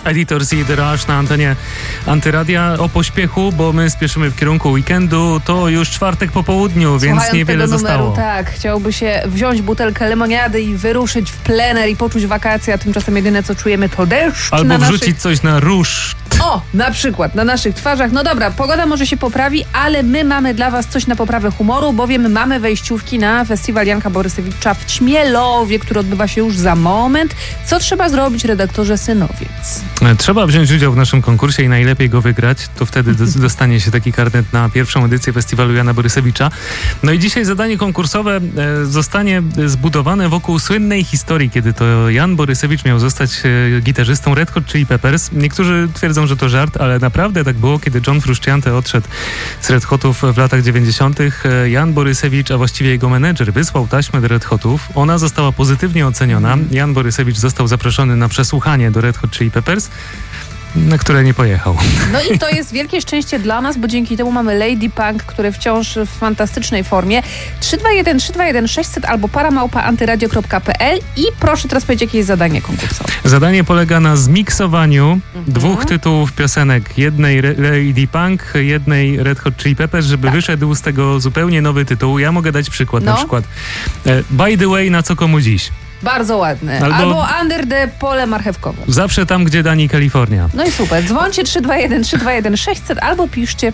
Editors i The Rush na antenie Antyradia. O pośpiechu, bo my spieszymy w kierunku weekendu. To już czwartek po południu, więc niewiele zostało. Tak, chciałby się wziąć butelkę lemoniady i wyruszyć w plener i poczuć wakacje, a tymczasem jedyne co czujemy to deszcz. Albo wrzucić coś na róż. O, na przykład na naszych twarzach. No dobra, pogoda może się poprawi, ale my mamy dla was coś na poprawę humoru, bowiem mamy wejściówki na festiwal Janka Borysewicza w Ćmielowie, który odbywa się już za moment. Co trzeba zrobić, redaktorze Synowiec? Trzeba wziąć udział w naszym konkursie i najlepiej go wygrać. To wtedy dostanie się taki karnet na pierwszą edycję festiwalu Jana Borysewicza. No i dzisiaj zadanie konkursowe zostanie zbudowane wokół słynnej historii, kiedy to Jan Borysewicz miał zostać gitarzystą Red Hot Chili Peppers. Niektórzy twierdzą, że to żart, ale naprawdę tak było, kiedy John Frusciante odszedł z Red Hotów w latach 90. Jan Borysewicz, a właściwie jego menedżer, wysłał taśmę do Red Hotów. Ona została pozytywnie oceniona. Jan Borysewicz został zaproszony na przesłuchanie do Red Hot Chili Peppers, na które nie pojechał. No i to jest wielkie szczęście dla nas, bo dzięki temu mamy Lady Punk, które wciąż w fantastycznej formie. 321 600 albo para@antyradio.pl i proszę teraz powiedzieć, jakie jest zadanie konkursowe. Zadanie polega na zmiksowaniu dwóch tytułów piosenek. Jednej Lady Punk, jednej Red Hot Chili Peppers, żeby wyszedł z tego zupełnie nowy tytuł. Ja mogę dać przykład, na przykład By the Way, na co komu dziś. Bardzo ładny. Albo Under the Pole marchewkowe. Zawsze tam, gdzie Dani Kalifornia. No i super. Dzwońcie 321 600 albo piszcie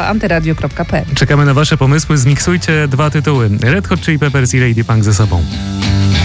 para@antyradio.pl. Czekamy na wasze pomysły. Zmiksujcie dwa tytuły. Red Hot Chili Peppers i Lady Punk ze sobą.